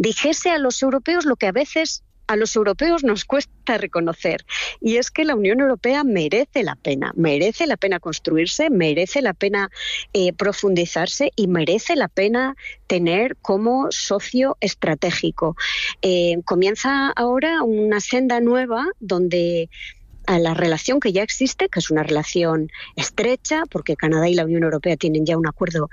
dijese a los europeos lo que a veces a los europeos nos cuesta reconocer, y es que la Unión Europea merece la pena construirse, merece la pena profundizarse y merece la pena tener como socio estratégico. Comienza ahora una senda nueva donde a la relación que ya existe, que es una relación estrecha, porque Canadá y la Unión Europea tienen ya un acuerdo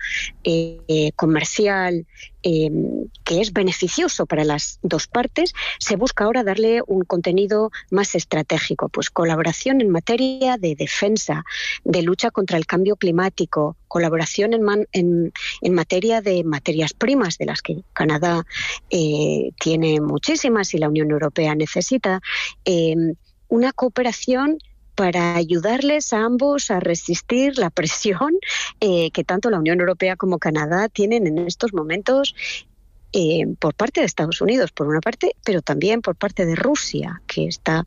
comercial que es beneficioso para las dos partes, se busca ahora darle un contenido más estratégico, pues colaboración en materia de defensa, de lucha contra el cambio climático, colaboración en materia de materias primas, de las que Canadá tiene muchísimas y la Unión Europea necesita, una cooperación para ayudarles a ambos a resistir la presión que tanto la Unión Europea como Canadá tienen en estos momentos por parte de Estados Unidos, por una parte, pero también por parte de Rusia, que está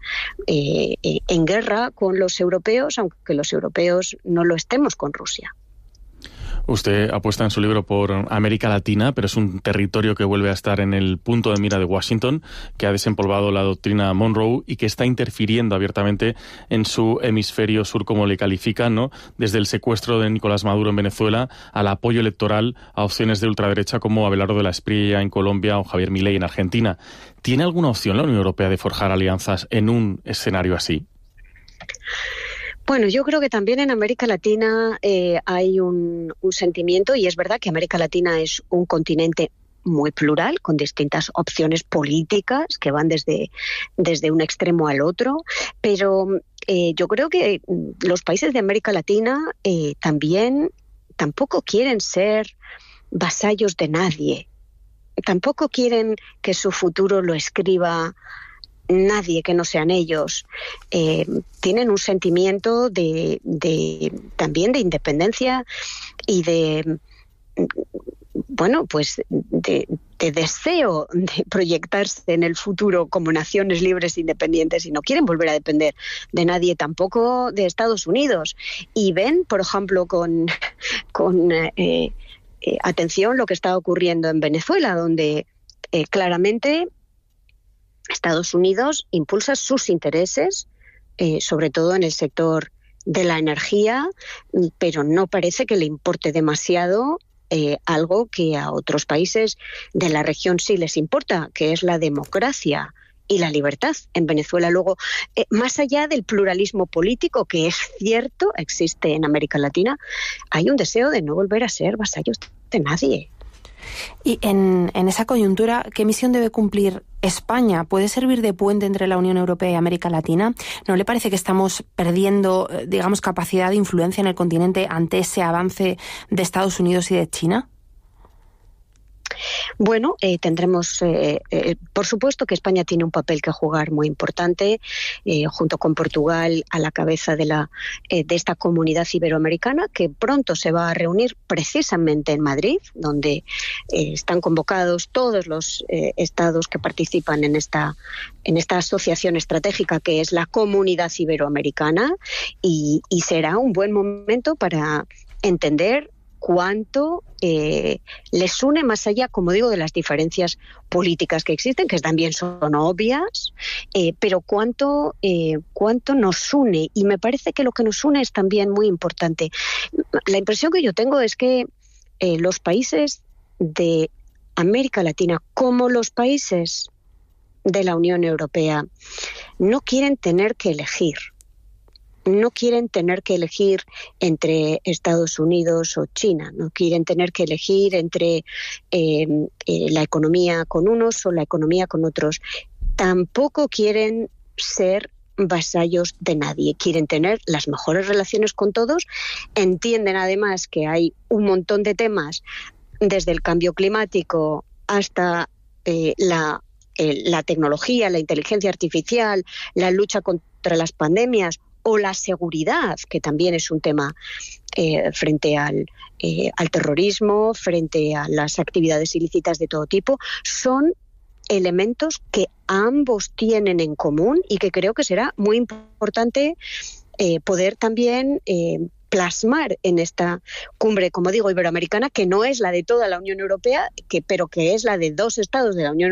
en guerra con los europeos, aunque los europeos no lo estemos con Rusia. Usted apuesta en su libro por América Latina, pero es un territorio que vuelve a estar en el punto de mira de Washington, que ha desempolvado la doctrina Monroe y que está interfiriendo abiertamente en su hemisferio sur, como le califican, ¿no? Desde el secuestro de Nicolás Maduro en Venezuela al apoyo electoral a opciones de ultraderecha como Abelardo de la Espriella en Colombia o Javier Milei en Argentina. ¿Tiene alguna opción la Unión Europea de forjar alianzas en un escenario así? Bueno, yo creo que también en América Latina hay un sentimiento, y es verdad que América Latina es un continente muy plural, con distintas opciones políticas que van desde un extremo al otro, pero yo creo que los países de América Latina también tampoco quieren ser vasallos de nadie, tampoco quieren que su futuro lo escriba nadie que no sean ellos. Tienen un sentimiento también de independencia y de deseo de proyectarse en el futuro como naciones libres e independientes, y no quieren volver a depender de nadie, tampoco de Estados Unidos. Y ven, por ejemplo, con atención lo que está ocurriendo en Venezuela, donde claramente Estados Unidos impulsa sus intereses, sobre todo en el sector de la energía, pero no parece que le importe demasiado algo que a otros países de la región sí les importa, que es la democracia y la libertad. En Venezuela, luego, más allá del pluralismo político, que es cierto, existe en América Latina, hay un deseo de no volver a ser vasallos de nadie. Y en esa coyuntura, ¿qué misión debe cumplir España? ¿Puede servir de puente entre la Unión Europea y América Latina? ¿No le parece que estamos perdiendo, capacidad de influencia en el continente ante ese avance de Estados Unidos y de China? Bueno, tendremos, por supuesto que España tiene un papel que jugar muy importante, junto con Portugal a la cabeza de esta comunidad iberoamericana, que pronto se va a reunir precisamente en Madrid, donde están convocados todos los estados que participan en esta asociación estratégica que es la Comunidad Iberoamericana, y será un buen momento para entender cuánto les une, más allá, como digo, de las diferencias políticas que existen, que también son obvias, pero cuánto nos une. Y me parece que lo que nos une es también muy importante. La impresión que yo tengo es que los países de América Latina, como los países de la Unión Europea, no quieren tener que elegir. No quieren tener que elegir entre Estados Unidos o China, no quieren tener que elegir entre la economía con unos o la economía con otros. Tampoco quieren ser vasallos de nadie, quieren tener las mejores relaciones con todos. Entienden además que hay un montón de temas, desde el cambio climático hasta la tecnología, la inteligencia artificial, la lucha contra las pandemias, o la seguridad, que también es un tema frente al terrorismo, frente a las actividades ilícitas de todo tipo, son elementos que ambos tienen en común y que creo que será muy importante poder también plasmar en esta cumbre, como digo, iberoamericana, que no es la de toda la Unión Europea, pero que es la de dos estados de la Unión